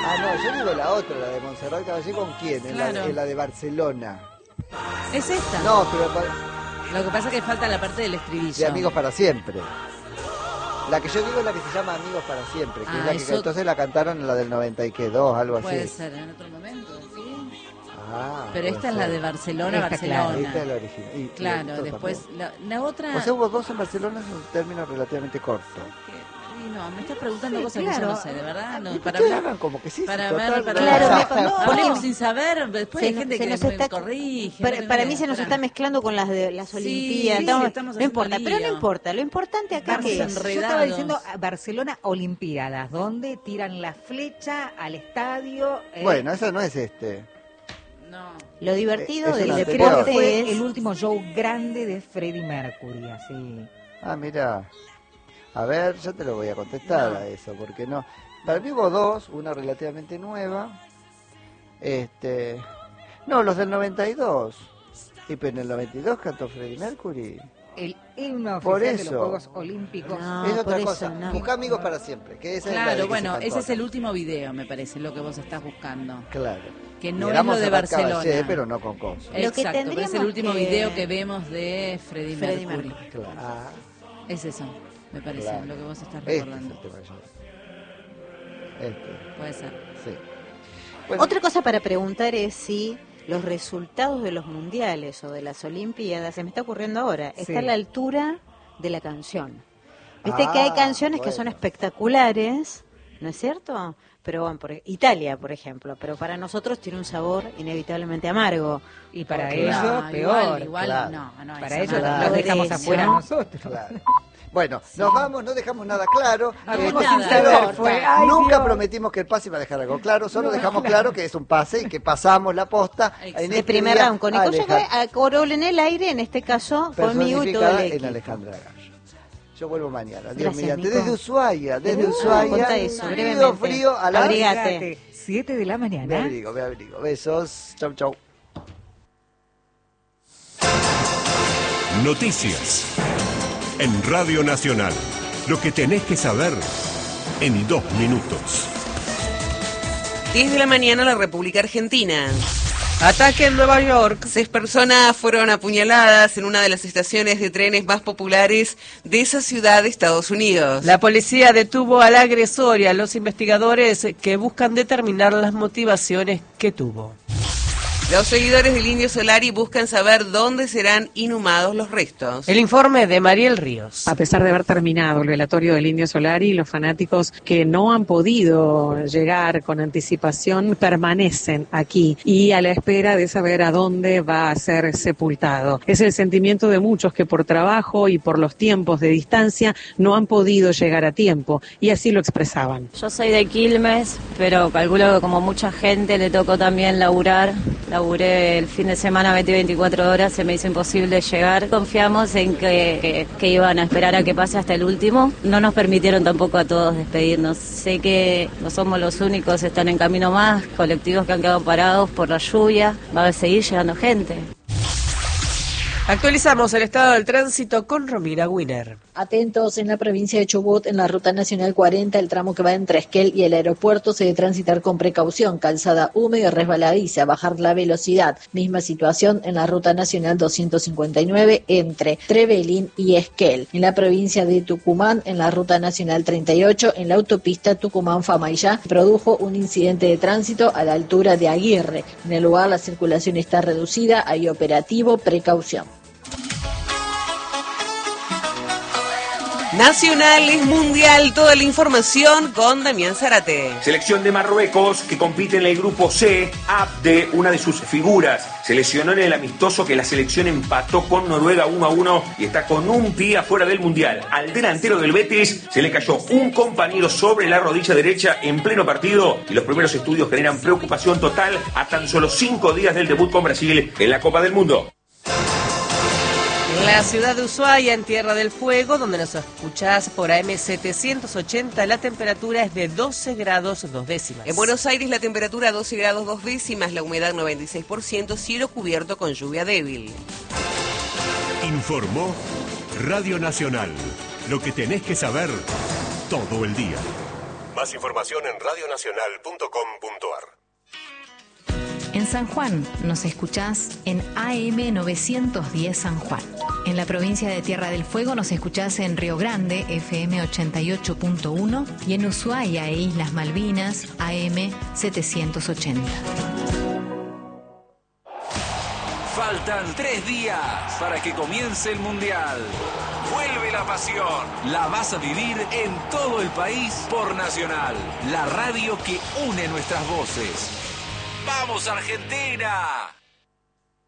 Ah, no, yo digo la otra, la de Montserrat Caballé, ¿con quién? Claro. En la de Barcelona. Es esta. No, pero Lo que pasa es que falta la parte del estribillo. de Amigos para Siempre. La que yo digo es la que se llama Amigos para Siempre, que es la que eso... entonces la cantaron en la del 92, algo así. Puede ser en otro momento, ¿sí? Ah, pero esta puede es la ser. de Barcelona, Esta, Barcelona. claro, Esta es la original. Y Claro, esto después también. la otra... O sea, hubo dos en Barcelona, es un término relativamente corto. No, me estás preguntando Sí, cosas claro. que yo no sé, de verdad. No, para Ustedes hablar, hagan como que sí, para sí, ver, total, para Claro, no, no. hablemos sin saber, después hay gente que nos me está, corrige. para mí se nos está mezclando con las de las Sí, Olimpiadas. sí, estamos No importa, haciendo pero no lío. importa. Lo importante acá Vamos que a es. enredar. Yo estaba diciendo Barcelona Olimpiadas, donde tiran la flecha al estadio. Bueno, eso no es No. Lo divertido Es del una creo que deporte fue es el último show grande de Freddie Mercury, así. Ah, mira. A ver, yo te lo voy a contestar No. a eso, porque no. Para mí hubo dos, una relativamente nueva. No, los del 92. Y pero en el 92 cantó Freddie Mercury. El himno Por oficial de los eso. Juegos Olímpicos. No, Es por otra eso, cosa. no. Busca Amigos para Siempre. Que esa es la de Claro, que bueno, se cantó ese es acá. el último video, me parece, lo que vos estás buscando. Claro. Que Y no era es lo de Montserrat Barcelona. Caballé, pero no con cosas. Lo que Exacto, pero es el tendríamos último que- video que vemos de Freddie Mercury. Claro. Ah, Es eso, me parece, claro. lo que vos estás Este es recordando. el tema que yo- Puede ser. sí. Bueno, Otra cosa para preguntar es si los resultados de los mundiales o de las Olimpiadas, se me está ocurriendo ahora, Sí. está a la altura de la canción. Viste Ah, que hay canciones que son bueno. espectaculares, ¿no es cierto? Pero bueno, Italia, por ejemplo, pero para nosotros tiene un sabor inevitablemente amargo. Y para Claro. ellos, No, peor. Igual, Claro. no, Para eso ellos nada. los dejamos Por eso. afuera nosotros. claro. Bueno, nos vamos, no dejamos nada claro. Hagamos Sin nada. saber, Fue, ay, nunca Dios. prometimos que el pase iba a dejar algo claro, solo dejamos claro que es un pase y que pasamos la posta. Exacto. En De este primer día, round, con Nico Aleja- a Corol en el aire, en este caso conmigo y todo personificada el en equipo. Alejandra Gallo. Yo vuelvo mañana, Dios Gracias, mediante. Nico. Desde Ushuaia, Contá eso, frío, brevemente. frío, a la Abrigate. 7 de la Me mañana. abrigo, me abrigo. Besos, chau, chau. Noticias. En Radio Nacional. Lo que tenés que saber en 2 minutos. 10 de la mañana, la República Argentina. Ataque en Nueva York. 6 personas fueron apuñaladas en una de las estaciones de trenes más populares de esa ciudad de Estados Unidos. La policía detuvo al agresor y a los investigadores que buscan determinar las motivaciones que tuvo. Los seguidores del Indio Solari buscan saber dónde serán inhumados los restos. El informe de Mariel Ríos. A pesar de haber terminado el velatorio del Indio Solari, los fanáticos que no han podido llegar con anticipación permanecen aquí y a la espera de saber a dónde va a ser sepultado. Es el sentimiento de muchos que por trabajo y por los tiempos de distancia no han podido llegar a tiempo y así lo expresaban. Yo soy de Quilmes, pero calculo que como mucha gente le tocó también laburé el fin de semana 24 horas, se me hizo imposible llegar. Confiamos en que iban a esperar a que pase hasta el último. No nos permitieron tampoco a todos despedirnos. Sé que no somos los únicos, están en camino más, colectivos que han quedado parados por la lluvia. Va a seguir llegando gente. Actualizamos el estado del tránsito con Romina Wiener. Atentos, en la provincia de Chubut, en la ruta nacional 40, el tramo que va entre Esquel y el aeropuerto se debe transitar con precaución, calzada húmeda y resbaladiza, bajar la velocidad. Misma situación en la ruta nacional 259 entre Trevelin y Esquel. En la provincia de Tucumán, en la ruta nacional 38, en la autopista Tucumán-Famaillá, produjo un incidente de tránsito a la altura de Aguirre. En el lugar la circulación está reducida, hay operativo, precaución. Nacional es mundial, toda la información con Damián Zárate. Selección de Marruecos que compite en el grupo C, Abde, una de sus figuras. Se lesionó en el amistoso que la selección empató con Noruega 1-1 y está con un pie afuera del mundial. Al delantero del Betis se le cayó un compañero sobre la rodilla derecha en pleno partido y los primeros estudios generan preocupación total a tan solo 5 días del debut con Brasil en la Copa del Mundo. En la ciudad de Ushuaia, en Tierra del Fuego, donde nos escuchás por AM 780, la temperatura es de 12 grados 2 décimas. En Buenos Aires la temperatura 12 grados 2 décimas, la humedad 96%, cielo cubierto con lluvia débil. Informó Radio Nacional. Lo que tenés que saber todo el día. Más información en radionacional.com.ar. En San Juan nos escuchás en AM 910 San Juan. En la provincia de Tierra del Fuego nos escuchás en Río Grande, FM 88.1, y en Ushuaia e Islas Malvinas, AM 780. Faltan 3 días para que comience el Mundial. Vuelve la pasión. La vas a vivir en todo el país por Nacional, la radio que une nuestras voces. ¡Vamos, Argentina!